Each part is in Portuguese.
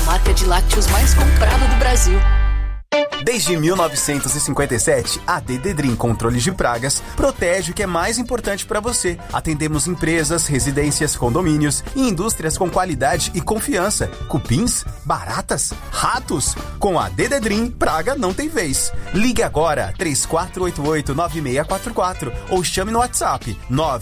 marca de lácteos mais comprada do Brasil. Desde 1957, a Dededrim Controles de Pragas protege o que é mais importante para você. Atendemos empresas, residências, condomínios e indústrias com qualidade e confiança. Cupins, baratas, ratos. Com a Dededrim, praga não tem vez. Ligue agora 3488-9644 ou chame no WhatsApp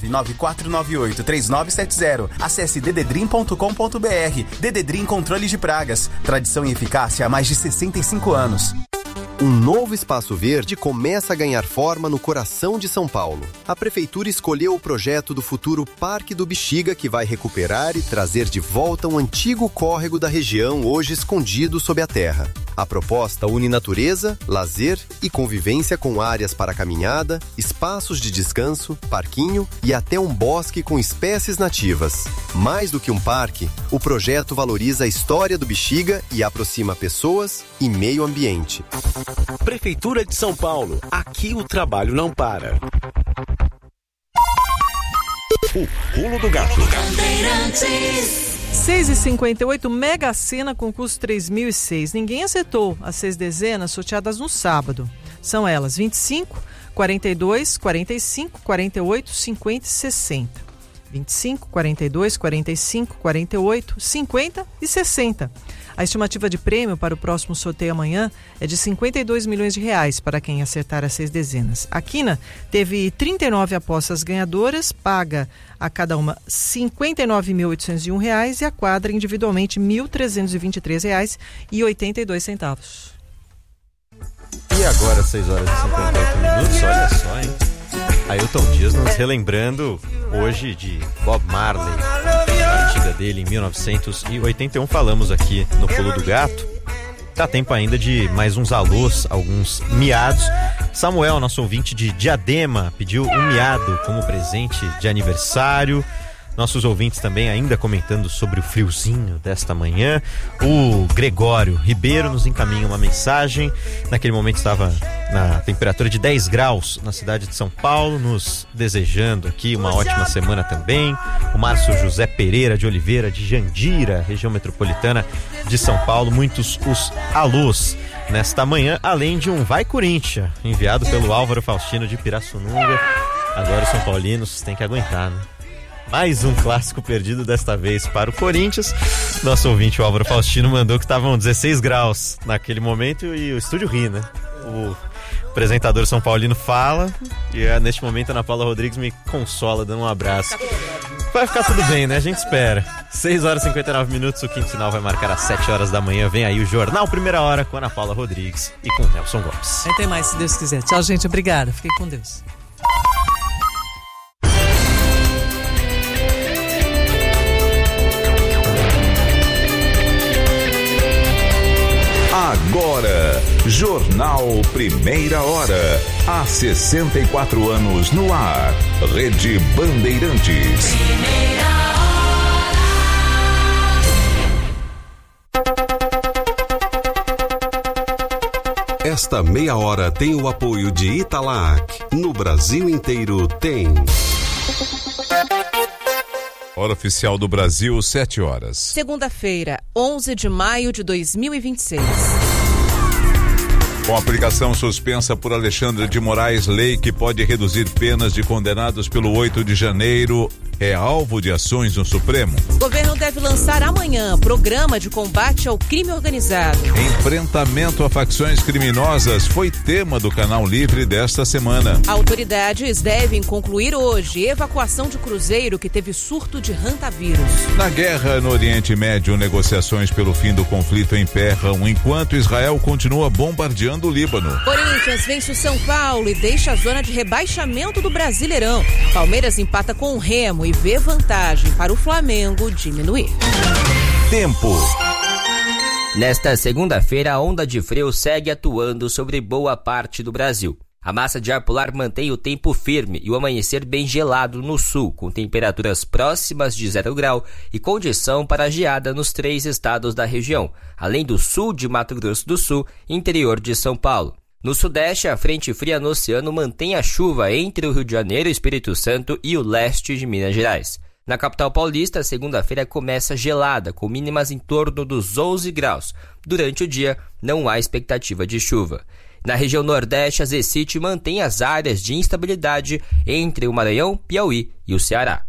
99498-3970. Acesse dededrim.com.br. Dededrim Controles de Pragas. Tradição e eficácia há mais de 65 anos. Um novo espaço verde começa a ganhar forma no coração de São Paulo. A Prefeitura escolheu o projeto do futuro Parque do Bexiga, que vai recuperar e trazer de volta um antigo córrego da região, hoje escondido sob a terra. A proposta une natureza, lazer e convivência com áreas para caminhada, espaços de descanso, parquinho e até um bosque com espécies nativas. Mais do que um parque, o projeto valoriza a história do Bexiga e aproxima pessoas e meio ambiente. Prefeitura de São Paulo. Aqui o trabalho não para. O Pulo do Gato. 6h58, Mega Sena, concurso 3006. Ninguém acertou as 6 dezenas sorteadas no sábado. São elas 25, 42, 45, 48, 50 e 60. 25, 42, 45, 48, 50 e 60. A estimativa de prêmio para o próximo sorteio amanhã é de 52 milhões de reais para quem acertar as 6 dezenas. A Quina teve 39 apostas ganhadoras, paga a cada uma R$ 59.801 e a quadra individualmente R$ 1.323,82. E agora, 6 horas e 58 minutos, olha só, hein? Ailton Dias nos relembrando hoje de Bob Marley, a partida dele em 1981. Falamos aqui no Pulo do Gato. Dá tempo ainda de mais uns alôs, alguns miados. Samuel, nosso ouvinte de Diadema, pediu um miado como presente de aniversário. Nossos ouvintes também ainda comentando sobre o friozinho desta manhã. O Gregório Ribeiro nos encaminha uma mensagem. Naquele momento estava na temperatura de 10 graus na cidade de São Paulo, nos desejando aqui uma ótima semana também. O Márcio José Pereira de Oliveira, de Jandira, região metropolitana de São Paulo. Muitos os alôs nesta manhã, além de um Vai Corinthians, enviado pelo Álvaro Faustino de Pirassununga. Agora os São Paulinos têm que aguentar, né? Mais um clássico perdido, desta vez para o Corinthians. Nosso ouvinte, o Álvaro Faustino, mandou que estavam 16 graus naquele momento e o estúdio ri, né? O apresentador São Paulino fala e neste momento a Ana Paula Rodrigues me consola, dando um abraço. Vai ficar tudo bem, né? A gente espera. 6 horas e 59 minutos, o quinto sinal vai marcar às 7 horas da manhã. Vem aí o Jornal Primeira Hora com a Ana Paula Rodrigues e com o Nelson Gomes. Aí tem mais, se Deus quiser. Tchau, gente. Obrigada. Fiquem com Deus. Agora, Jornal Primeira Hora. Há 64 anos no ar. Rede Bandeirantes. Esta meia hora tem o apoio de Italac. No Brasil inteiro tem. Hora oficial do Brasil, 7 horas. Segunda-feira, 11 de maio de 2026. Com a aplicação suspensa por Alexandre de Moraes, lei que pode reduzir penas de condenados pelo 8 de janeiro é alvo de ações no Supremo. O governo deve lançar amanhã programa de combate ao crime organizado. Enfrentamento a facções criminosas foi tema do Canal Livre desta semana. Autoridades devem concluir hoje evacuação de cruzeiro que teve surto de hantavírus. Na guerra no Oriente Médio, negociações pelo fim do conflito emperram enquanto Israel continua bombardeando o Líbano. Corinthians vence o São Paulo e deixa a zona de rebaixamento do Brasileirão. Palmeiras empata com o Remo e vê vantagem para o Flamengo diminuir. Tempo. Nesta segunda-feira, a onda de frio segue atuando sobre boa parte do Brasil. A massa de ar polar mantém o tempo firme e o amanhecer bem gelado no sul, com temperaturas próximas de 0 grau e condição para geada nos 3 estados da região, além do sul de Mato Grosso do Sul e interior de São Paulo. No sudeste, a frente fria no oceano mantém a chuva entre o Rio de Janeiro, Espírito Santo e o leste de Minas Gerais. Na capital paulista, a segunda-feira começa gelada, com mínimas em torno dos 11 graus. Durante o dia, não há expectativa de chuva. Na região Nordeste, a Zecit mantém as áreas de instabilidade entre o Maranhão, Piauí e o Ceará.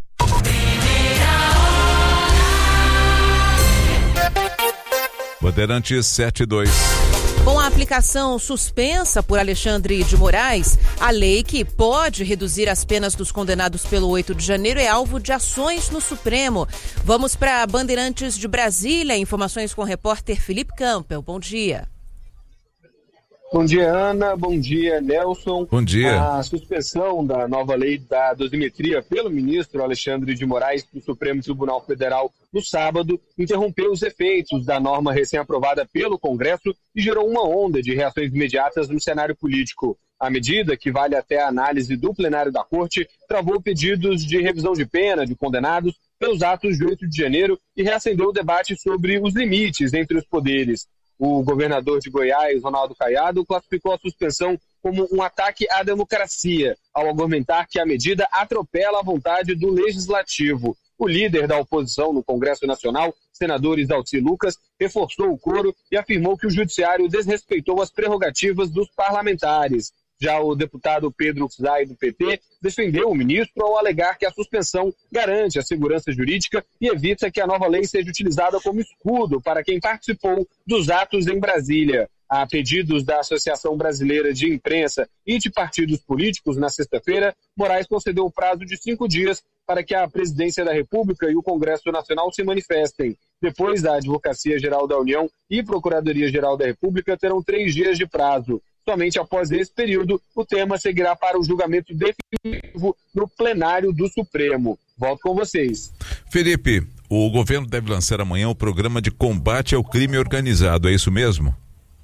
Bandeirantes 72. Com a aplicação suspensa por Alexandre de Moraes, a lei que pode reduzir as penas dos condenados pelo 8 de janeiro é alvo de ações no Supremo. Vamos para Bandeirantes de Brasília, informações com o repórter Felipe Campbell. Bom dia. Bom dia, Ana. Bom dia, Nelson. Bom dia. A suspensão da nova lei da dosimetria pelo ministro Alexandre de Moraes do Supremo Tribunal Federal no sábado interrompeu os efeitos da norma recém-aprovada pelo Congresso e gerou uma onda de reações imediatas no cenário político. A medida, que vale até a análise do plenário da Corte, travou pedidos de revisão de pena de condenados pelos atos de 8 de janeiro e reacendeu o debate sobre os limites entre os poderes. O governador de Goiás, Ronaldo Caiado, classificou a suspensão como um ataque à democracia, ao argumentar que a medida atropela a vontade do Legislativo. O líder da oposição no Congresso Nacional, senador Isalci Lucas, reforçou o coro e afirmou que o Judiciário desrespeitou as prerrogativas dos parlamentares. Já o deputado Pedro Zay, do PT, defendeu o ministro ao alegar que a suspensão garante a segurança jurídica e evita que a nova lei seja utilizada como escudo para quem participou dos atos em Brasília. A pedidos da Associação Brasileira de Imprensa e de partidos políticos, na sexta-feira, Moraes concedeu o prazo de 5 dias para que a Presidência da República e o Congresso Nacional se manifestem. Depois, a Advocacia-Geral da União e Procuradoria-Geral da República terão 3 dias de prazo. Somente após esse período, o tema seguirá para o julgamento definitivo no plenário do Supremo. Volto com vocês. Felipe, o governo deve lançar amanhã o programa de combate ao crime organizado, é isso mesmo?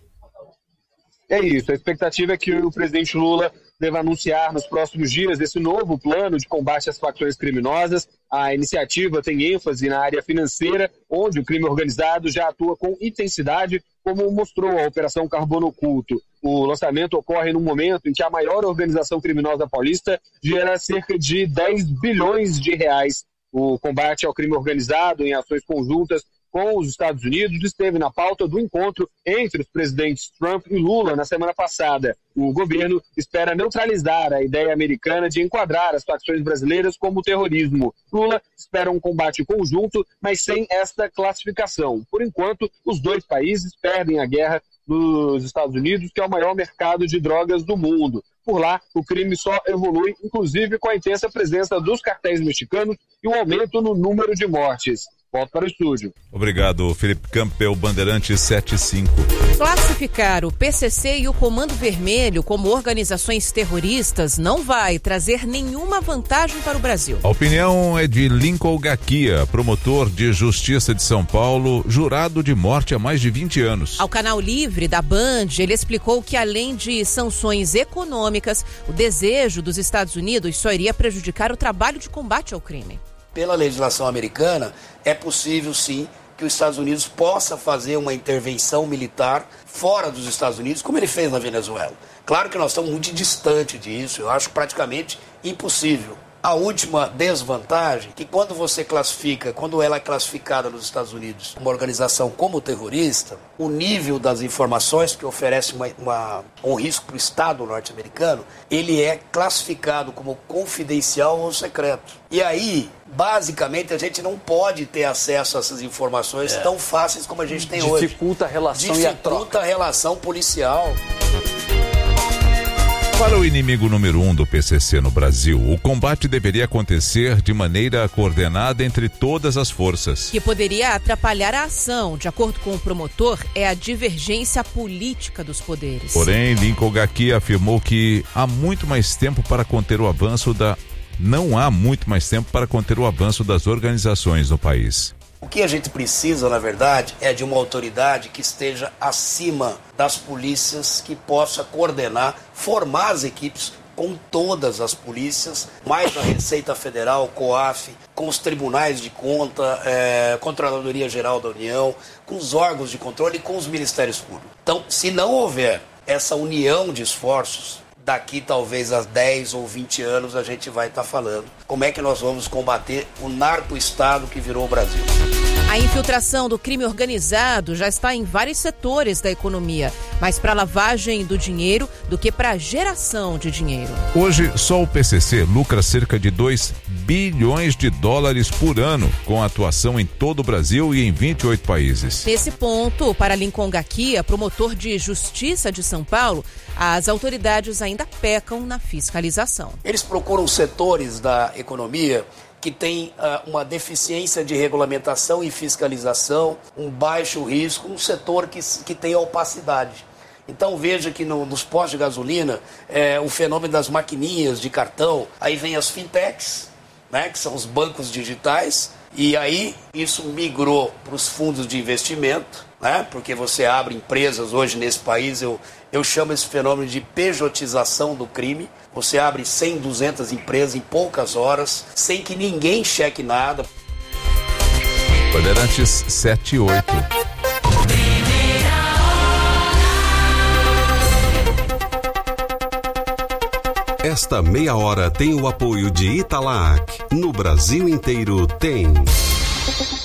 É isso, a expectativa é que o presidente Lula deva anunciar nos próximos dias esse novo plano de combate às facções criminosas. A iniciativa tem ênfase na área financeira, onde o crime organizado já atua com intensidade, como mostrou a Operação Carbono Oculto. O lançamento ocorre num momento em que a maior organização criminosa paulista gera cerca de 10 bilhões de reais. O combate ao crime organizado em ações conjuntas com os Estados Unidos esteve na pauta do encontro entre os presidentes Trump e Lula na semana passada. O governo espera neutralizar a ideia americana de enquadrar as facções brasileiras como terrorismo. Lula espera um combate conjunto, mas sem esta classificação. Por enquanto, os dois países perdem a guerra nos Estados Unidos, que é o maior mercado de drogas do mundo. Por lá, o crime só evolui, inclusive com a intensa presença dos cartéis mexicanos e o aumento no número de mortes. Volto para o estúdio. Obrigado, Felipe Campbell, Bandeirantes 75. Classificar o PCC e o Comando Vermelho como organizações terroristas não vai trazer nenhuma vantagem para o Brasil. A opinião é de Lincoln Gaquia, promotor de Justiça de São Paulo, jurado de morte há mais de 20 anos. Ao Canal Livre da Band, ele explicou que, além de sanções econômicas, o desejo dos Estados Unidos só iria prejudicar o trabalho de combate ao crime. Pela legislação americana, é possível sim que os Estados Unidos possa fazer uma intervenção militar fora dos Estados Unidos, como ele fez na Venezuela. Claro que nós estamos muito distantes disso, eu acho praticamente impossível. A última desvantagem, que quando ela é classificada nos Estados Unidos uma organização como terrorista, o nível das informações que oferece um risco para o Estado norte-americano, ele é classificado como confidencial ou secreto. E aí, basicamente, a gente não pode ter acesso a essas informações tão fáceis como a gente tem hoje. Dificulta a relação e a troca. Dificulta a relação policial. Para o inimigo número 1 do PCC no Brasil, o combate deveria acontecer de maneira coordenada entre todas as forças. Que poderia atrapalhar a ação, de acordo com o promotor, é a divergência política dos poderes. Porém, Lincoln Gaquia afirmou que não há muito mais tempo para conter o avanço das organizações no país. O que a gente precisa, na verdade, é de uma autoridade que esteja acima das polícias, que possa coordenar, formar as equipes com todas as polícias, mais a Receita Federal, COAF, com os tribunais de conta, Controladoria Geral da União, com os órgãos de controle e com os ministérios públicos. Então, se não houver essa união de esforços daqui talvez a 10 ou 20 anos a gente vai estar falando como é que nós vamos combater o narco-estado que virou o Brasil. A infiltração do crime organizado já está em vários setores da economia, mais para lavagem do dinheiro do que para geração de dinheiro. Hoje, só o PCC lucra cerca de 2 bilhões de dólares por ano, com atuação em todo o Brasil e em 28 países. Nesse ponto, para Lincoln Gaquia, promotor de Justiça de São Paulo, as autoridades ainda pecam na fiscalização. Eles procuram setores da economia que tem uma deficiência de regulamentação e fiscalização, um baixo risco, um setor que tem opacidade. Então veja que nos postos de gasolina, o fenômeno das maquininhas de cartão, aí vem as fintechs, né, que são os bancos digitais, e aí isso migrou para os fundos de investimento, né, porque você abre empresas hoje nesse país, eu chamo esse fenômeno de pejotização do crime. Você abre 100, 200 empresas em poucas horas, sem que ninguém cheque nada. Bandeirantes 7 e 8. Esta meia hora tem o apoio de Italac. No Brasil inteiro tem.